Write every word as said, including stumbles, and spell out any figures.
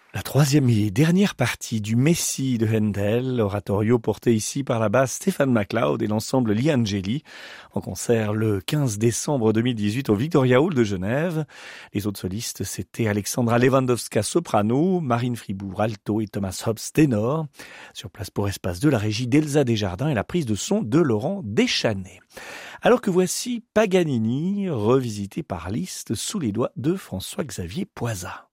La troisième et dernière partie du Messie de Handel, oratorio porté ici par la basse Stéphane MacLeod et l'ensemble Lee Angeli, en concert le quinze décembre deux mille dix-huit au Victoria Hall de Genève. Les autres solistes, c'était Alexandra Lewandowska soprano, Marine Fribourg alto et Thomas Hobbs ténor. Sur place pour espace de la régie d'Elsa Desjardins et la prise de son de Laurent Deschannet. Alors que voici Paganini, revisité par Liszt sous les doigts de François-Xavier Poysa.